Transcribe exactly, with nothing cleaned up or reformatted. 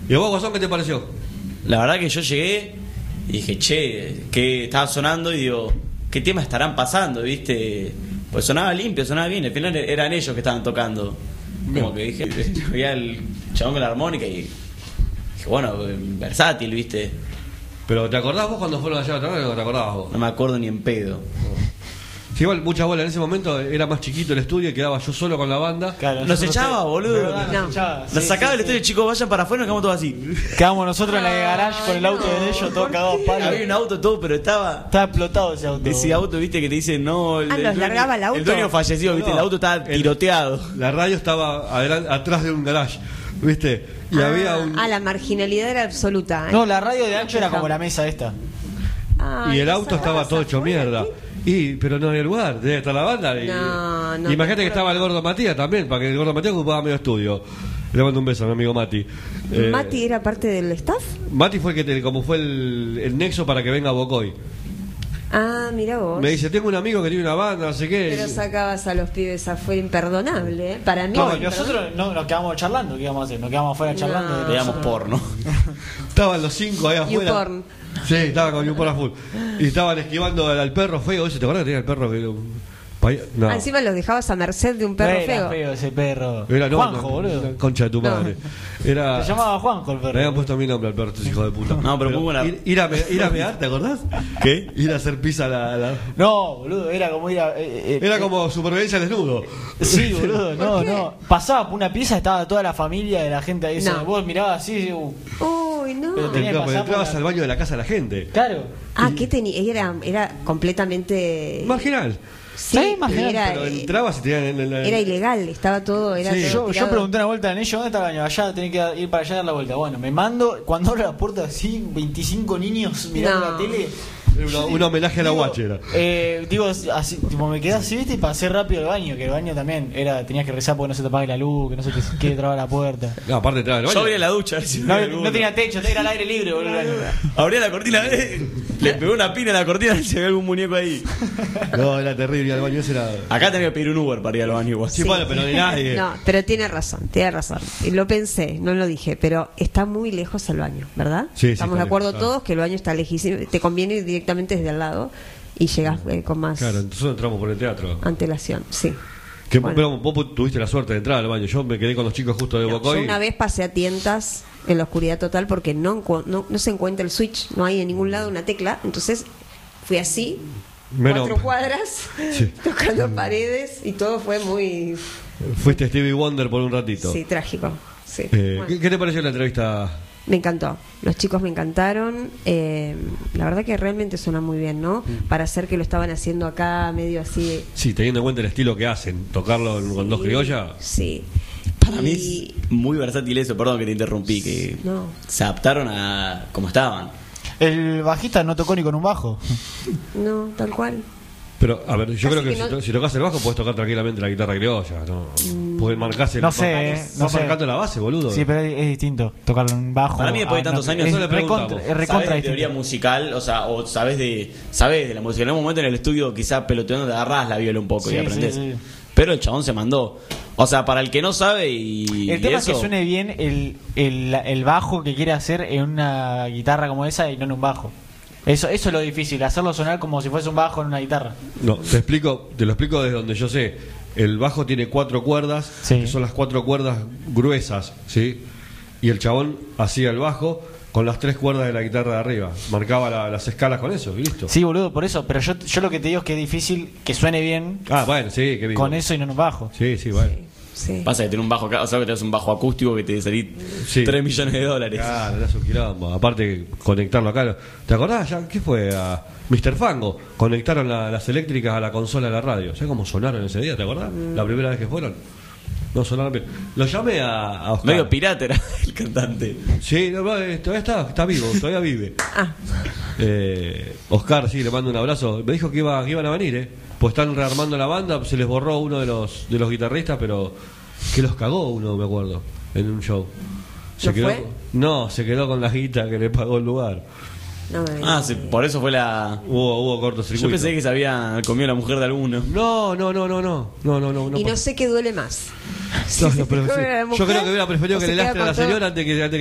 ¿Y a vos, Guasón, qué te pareció? La verdad que yo llegué y dije, che, que estaba sonando y digo, ¿qué temas estarán pasando, viste? Pues sonaba limpio, sonaba bien, al final eran ellos que estaban tocando. Como que dije, veía el chabón con la armónica y dije, bueno, versátil, viste. Pero ¿te acordás vos cuando fueron allá otra vez o te acordabas vos? No me acuerdo ni en pedo. Sí, igual mucha bola, en ese momento era más chiquito el estudio y quedaba yo solo con la banda. Claro, nos echaba, te... boludo. Verdad, no. Nos, echaba. nos sí, sacaba sí, el estudio, sí. chicos, vayan para afuera y nos quedamos todos así. Quedamos nosotros en la de garage con el auto de ellos, todos cagados palos. Había un auto todo, pero estaba... Estaba explotado ese auto. Ese auto, viste, que te dicen, no... El, ah, el los dueño, largaba el auto. El dueño falleció, viste, no, el auto estaba tiroteado. El, la radio estaba adelante, atrás de un garage, viste, y ah, había un... Ah, la marginalidad era absoluta. ¿eh? No, la radio de ancho era como la mesa esta. Ay, y el auto estaba todo hecho mierda. Y, pero no había lugar, debe estar la banda. Y, no, no, imagínate no, que estaba el gordo Matías también, para que el gordo Matías ocupaba medio estudio. Le mando un beso a mi amigo Mati. Eh, ¿Mati era parte del staff? Mati fue el que te, como fue el, el nexo para que venga Bocoy. Ah, mira vos. Me dice, tengo un amigo que tiene una banda, no sé qué. Pero sacabas a los pibes, fue imperdonable, ¿eh? Para mí. No, nosotros no, nos quedamos charlando, ¿qué íbamos a hacer? Nos quedamos afuera charlando. No. Veíamos porno. Estaban los cinco ahí afuera. YouPorn. Sí, estaba con YouPorn a full. Y estaban esquivando al, al perro feo. ¿Te acuerdas que tenía el perro que... No. Ah, encima los dejabas a merced de un perro era feo. feo ese perro. Era, no, Juanjo, no, boludo. no, concha de tu madre. No. Era... Se llamaba Juanjo el perro. Le habían puesto mi nombre al perro, estos hijos de puta. No, pero muy buena. Ir, ir, a, ir a mear, ¿te acordás? ¿Qué? Ir a hacer pizza a la, la... No, boludo, era como ir a... Eh, eh, Era eh, como supervivencia al desnudo. Sí, boludo, no, no. Pasaba por una pieza, estaba toda la familia de la gente ahí. No. Vos mirabas así, uh, Uy, no. Pero tenía que Entrabas, pasar entrabas por al la- baño de la casa de la gente. claro. Ah, ¿qué tenía? Era, era completamente. Marginal. Sí, Sí, marginal, era, Pero eh, entrabas y te en, en, en- era ilegal, estaba todo. Era Sí. todo Yo, yo tirado. pregunté una vuelta en ellos, ¿dónde está el baño? Allá, tenés que ir para allá y dar la vuelta. Bueno, me mando, cuando abro la puerta así, veinticinco niños mirando No. la tele. Una- un homenaje a la Digo, guachera. Eh, digo, así, tipo, me quedé así, viste, y pasé rápido al baño, que el baño también era, tenías que rezar porque no se te apague la luz, que no se te quede traba la puerta. No, aparte entraba al baño. Yo abría la ducha. a ver si No, había no alguno. tenía techo, era al aire libre, boludo. Abría la cortina, eh, le pegó una pina a la cortina y se ve algún muñeco ahí. No, era terrible. El baño ese era. Acá tenía que pedir un Uber para ir al baño igual. Sí, bueno, pero de nadie. No, pero tiene razón, tiene razón. Y lo pensé, no lo dije, pero está muy lejos el baño, ¿verdad? Sí, sí, Estamos está de acuerdo lejos, claro. todos que el baño está lejísimo. Te conviene ir directamente desde al lado y llegas eh, con más Claro, entonces entramos por el teatro. antelación. Sí. Que, Bueno. Pero vos tuviste la suerte de entrar al baño. Yo me quedé con los chicos justo de No, Bocoy. yo una vez pasé a tientas en la oscuridad total porque no, encu- no, no se encuentra el switch, no hay en ningún lado una tecla, entonces fui así, Menos- cuatro cuadras, Sí. tocando paredes y todo fue muy, Fuiste Stevie Wonder por un ratito. sí, trágico. Sí. Eh, Bueno, ¿qué, qué te pareció la entrevista? me encantó, los chicos me encantaron, eh, la verdad que realmente suena muy bien, ¿no? Para hacer que lo estaban haciendo acá medio así de- Sí, teniendo en cuenta el estilo que hacen, tocarlo con dos criollas. Sí. Para mí Y- es muy versátil eso, perdón que te interrumpí, que No. se adaptaron a como estaban. El bajista no tocó ni con un bajo. No, tal cual. Pero, a ver, yo Casi creo que, que si, no- to- si tocas el bajo puedes tocar tranquilamente la guitarra criolla. ¿No? Puedes marcarse. No sé, eh, no Vas sé. marcando la base, boludo. Sí, pero es, es distinto tocar un bajo. Para mí después de ah, tantos no, años es no le preguntamos. recontra, es ¿Sabes recontra de teoría distinto. musical? O sea, o sabes de sabes de la música. En un momento en el estudio quizás peloteando te agarras la viola un poco Sí, y aprendes. sí, sí. Pero el chabón se mandó. O sea, para el que no sabe y El y tema eso, es que suene bien el, el, el bajo que quiere hacer en una guitarra como esa y no en un bajo. Eso, eso es lo difícil, hacerlo sonar como si fuese un bajo en una guitarra. No, te explico, te lo explico desde donde yo sé. El bajo tiene cuatro cuerdas, Sí. que son las cuatro cuerdas gruesas, ¿sí? Y el chabón hacía el bajo con las tres cuerdas de la guitarra de arriba. Marcaba la- las escalas con eso, y listo. Sí, boludo, por eso. Pero yo, yo lo que te digo es que es difícil que suene bien Ah, bueno, sí, que bien. con eso y no en un bajo. Sí, sí, bueno. Sí. pasa que tiene un bajo acá, o sea, que tenés un bajo acústico que te salí Sí. tres millones de dólares. Claro, era su quilombo. Aparte, conectarlo acá. ¿Te acordás ya? ¿Qué fue? A mister Fango. Conectaron la- las eléctricas a la consola de la radio. ¿Sabes cómo sonaron ese día? ¿Te acordás? La primera vez que fueron. No sonaron bien. Lo llamé a, a Oscar. Medio pirata era el cantante. Sí, no, no, eh, todavía está, está vivo, todavía vive. Ah, Eh, Oscar, sí, le mando un abrazo. Me dijo que, iba, que iban a venir, ¿eh? Pues están rearmando la banda, se les borró uno de los de los guitarristas, pero que los cagó uno, me acuerdo, en un show. Se ¿No quedó, fue? No, se quedó con la guita que le pagó el lugar. no me Ah, sí, por eso fue la. Hubo, hubo cortocircuito. Yo pensé que se había comido la mujer de alguno. No, no, no, no, no, no, no, no. Y no pasó. sé qué duele más. No, no, pero ¿Se sí. come a la Yo mujer creo que hubiera preferido o que se le queda lastre a con la todo? señora antes que, antes que